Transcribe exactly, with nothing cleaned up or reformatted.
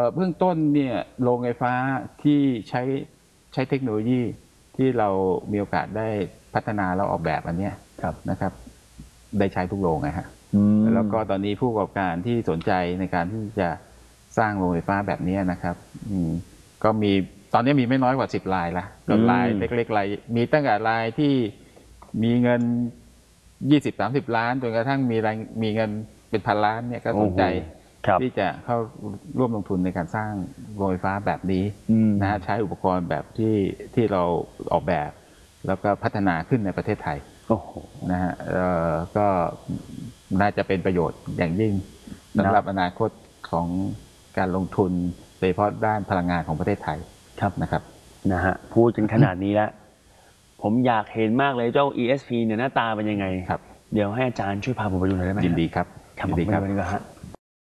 เบื้องต้นเนี่ยโรงไฟฟ้าที่ใช้ใช้เทคโนโลยีที่เรามีโอกาสได้พัฒนาแล้วออกแบบอันนี้นะครับได้ใช้ทุกโรงนะฮะแล้วก็ตอนนี้ผู้ประกอบการที่สนใจในการที่จะสร้างโรงไฟฟ้าแบบนี้นะครับก็มีตอนนี้มีไม่น้อยกว่าสิบรายละก็รายเล็กๆรายมีตั้งแต่รายที่มีเงินยี่สิบสามสิบล้านจนกระทั่งมีรายมีเงินเป็นพันล้านเนี่ยก็สนใจที่จะเข้าร่วมลงทุนในการสร้างโรงไฟฟ้าแบบนี้นะฮะใช้อุปกรณ์แบบที่ที่เราออกแบบแล้วก็พัฒนาขึ้นในประเทศไทยนะฮะก็น่าจะเป็นประโยชน์อย่างยิ่งสำหรับอนาคตของการลงทุนโดยเฉพาะด้านพลังงานของประเทศไทยครับนะครับนะฮะพูดจนขนาดนี้แล้วผมอยากเห็นมากเลยเจ้า อี เอส พี เนี่ยหน้าตาเป็นยังไงครับเดี๋ยวให้อาจารย์ช่วยพาผมไปดูหน่อยได้ไหมยินดีครับยินดีครับ